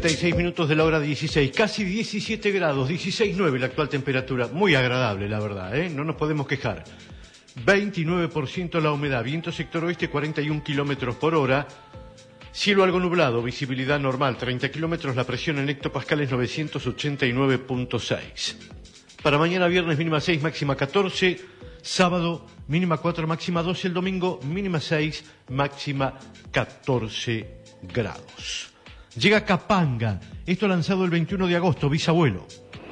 36 minutos de la hora 16, casi 17 grados, 16,9 la actual temperatura, muy agradable la verdad, no nos podemos quejar. 29% la humedad, viento sector oeste 41 kilómetros por hora, cielo algo nublado, visibilidad normal 30 kilómetros, la presión en hectopascales 989.6. Para mañana viernes mínima 6, máxima 14, sábado mínima 4, máxima 12, el domingo mínima 6, máxima 14 grados. Llega Capanga, esto lanzado el 21 de agosto, bisabuelo.